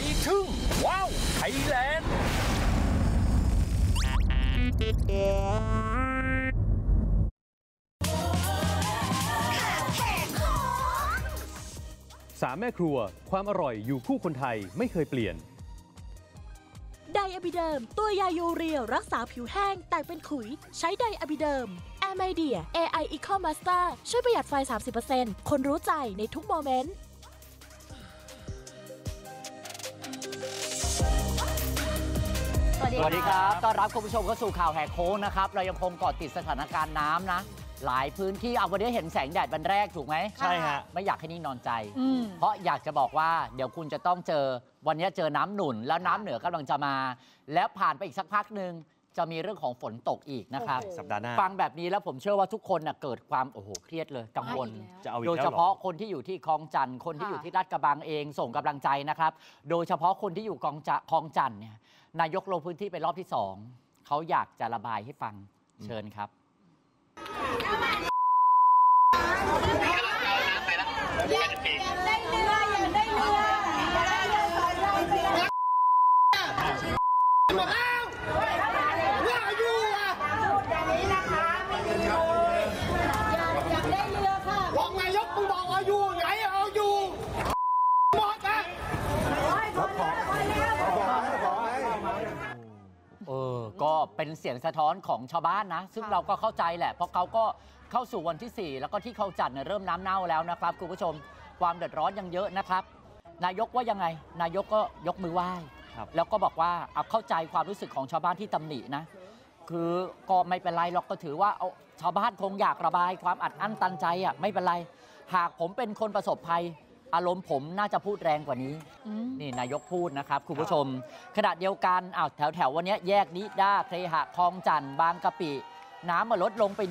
ยทึ่งว้าวไทยแลนด์สามแม่ครัวความอร่อยอยู่คู่คนไทยไม่เคยเปลี่ยนไดอะบิเดิมตัวยายูเรียลรักษาผิวแห้งแตกเป็นขุยใช้ไดอะบิเดิมแอร์ไมเดีย AI Eco Master ช่วยประหยัดไฟ 30% คนรู้ใจในทุกโมเมนต์สวัสดีครับต้อนรับคุณผู้ชมเข้าสู่ข่าวแหกโค้งนะครับเรายังคงเกาะติดสถานการณ์น้ำนะหลายพื้นที่เอาวันนี้เห็นแสงแดดวันแรกถูกไหมใช่ฮะไม่อยากให้นิ่งนอนใจเพราะอยากจะบอกว่าเดี๋ยวคุณจะต้องเจอวันนี้เจอน้ำหนุนแล้วน้ำเหนือกำลังจะมาแล้วผ่านไปอีกสักพักหนึ่งจะมีเรื่องของฝนตกอีกนะครับสัปดาห์หน้าฟังแบบนี้แล้วผมเชื่อว่าทุกคนเกิดความเครียดเลยกังวลโดยเฉพาะคนที่อยู่ที่คลองจันทร์คนที่อยู่ที่ลาดกระบังเองส่งกำลังใจนะครับโดยเฉพาะคนที่อยู่คลองจันทร์เนี่ยนายกลงพื้นที่ไปรอบที่2เขาอยากจะระบายให้ฟังเชิญครับก็เป็นเสียงสะท้อนของชาวบ้านนะซึ่งเราก็เข้าใจแหละเพราะเขาก็เข้าสู่วันที่4แล้วก็ที่เขาจัดเริ่มน้ำเน่าแล้วนะครับคุณผู้ชมความเดือดร้อนยังเยอะนะครับนายกว่ายังไงนายกก็ยกมือไหว้แล้วก็บอกว่าเอาเข้าใจความรู้สึกของชาวบ้านที่ตำหนินะคือก็ไม่เป็นไรหรอกก็ถือว่าเอาชาวบ้านคงอยากระบายความอัดอั้นตันใจไม่เป็นไรหากผมเป็นคนประสบภัยอารมณ์ผมน่าจะพูดแรงกว่านี้นี่นายกพูดนะครับคุณผู้ชมขณะเดียวกันแถววันนี้แยกนิด้าเคหะคลองจันทร์บางกะปิน้ำมาลดลงไป